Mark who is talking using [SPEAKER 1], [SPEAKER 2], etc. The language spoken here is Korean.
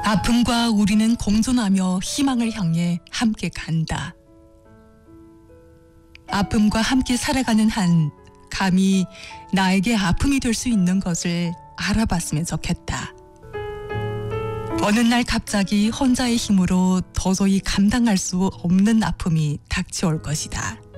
[SPEAKER 1] 아픔과 우리는 공존하며 희망을 향해 함께 간다. 아픔과 함께 살아가는 한 감히 나에게 아픔이 될 수 있는 것을 알아봤으면 좋겠다. 어느 날 갑자기 혼자의 힘으로 도저히 감당할 수 없는 아픔이 닥쳐올 것이다.